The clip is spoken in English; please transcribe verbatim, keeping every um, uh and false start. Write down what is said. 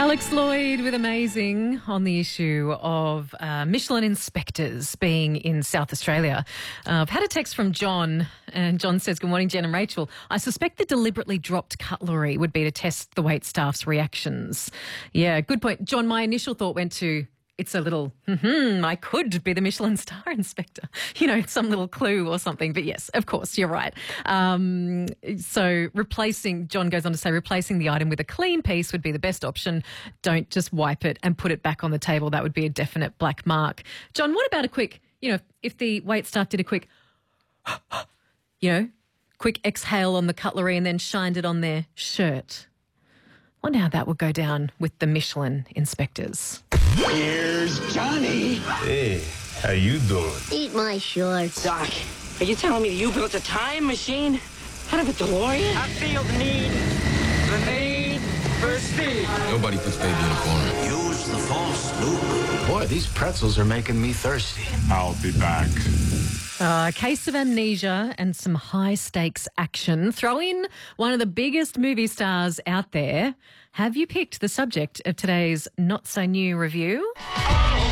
Alex Lloyd with Amazing on the issue of uh, Michelin inspectors being in South Australia. Uh, I've had a text from John, and John says, "Good morning, Jen and Rachel. I suspect the deliberately dropped cutlery would be to test the wait staff's reactions." Yeah, good point. John, my initial thought went to, it's a little, hmm, I could be the Michelin star inspector. You know, some little clue or something. But yes, of course, you're right. Um, so replacing, John goes on to say, replacing the item with a clean piece would be the best option. Don't just wipe it and put it back on the table. That would be a definite black mark. John, what about a quick, you know, if the wait staff did a quick, you know, quick exhale on the cutlery and then shined it on their shirt? Wonder how that would go down with the Michelin inspectors. Here's Johnny. Hey, how you doing? Eat my shorts. Doc, are you telling me that you built a time machine out of a DeLorean? I feel the need, the need for speed. Nobody puts baby in a corner. Use the force, Luke. Boy, these pretzels are making me thirsty. I'll be back. Uh, a case of amnesia and some high-stakes action. Throw in one of the biggest movie stars out there. Have you picked the subject of today's not-so-new review? Oh,